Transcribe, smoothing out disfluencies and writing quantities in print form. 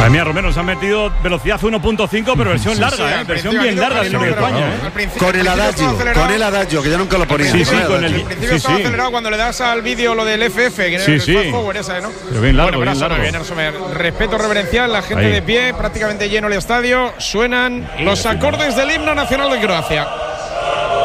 Madre mía, Romero, se ha metido velocidad 1.5, pero versión larga, versión bien larga del Himno de España. Con el adagio, que yo nunca lo ponía. Sí, con el. Al principio estaba acelerado cuando le das al vídeo lo del FF, que era el fast forward esa, ¿no? Pero bien largo, bueno, bien largo. Respeto reverencial, la gente de pie, prácticamente lleno el estadio. Suenan los acordes del himno nacional de Croacia.